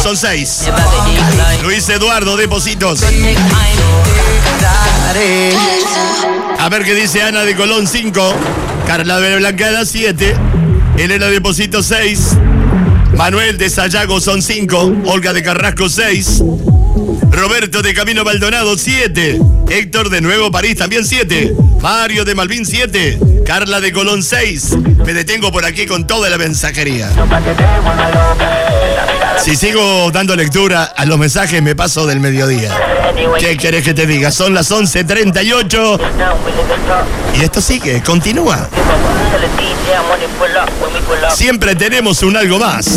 son 6. Luis Eduardo de Positos. A ver qué dice Ana de Colón, 5. Carla de Blancada, 7. Elena de Positos, 6. Manuel de Sayago son 5. Olga de Carrasco, 6. Roberto de Camino Maldonado, 7. Héctor de Nuevo París, también 7. Mario de Malvin, 7. Carla de Colón, 6. Me detengo por aquí con toda la mensajería. Si sigo dando lectura a los mensajes, me paso del mediodía. ¿Qué querés que te diga? Son las 11:38. Y esto sigue, continúa. Siempre tenemos un algo más.